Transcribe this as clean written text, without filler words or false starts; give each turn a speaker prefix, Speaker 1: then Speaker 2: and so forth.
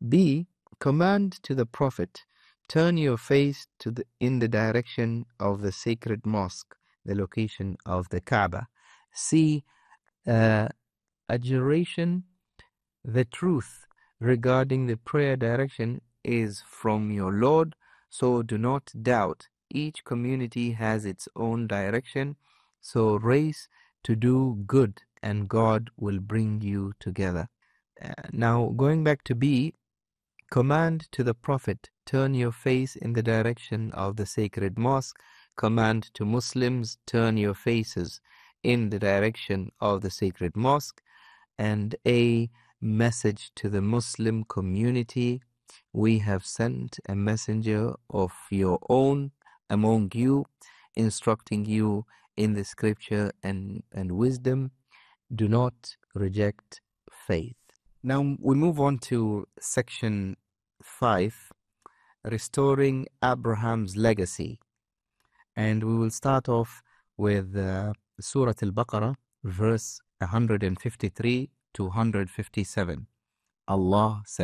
Speaker 1: B. Command to the Prophet, turn your face in the direction of the sacred mosque, the location of the Kaaba. C. Adjuration, the truth regarding the prayer direction is from your Lord, so do not doubt. Each community has its own direction, so race to do good and God will bring you together. Now, going back to B, command to the Prophet, turn your face in the direction of the sacred mosque. Command to Muslims, turn your faces in the direction of the sacred mosque. And a message to the Muslim community, we have sent a messenger of your own among you, instructing you in the scripture and wisdom. Do not reject faith. Now we move on to section 5, restoring Abraham's legacy. And we will start off with Surah Al-Baqarah, verse 153 to 157. Allah says,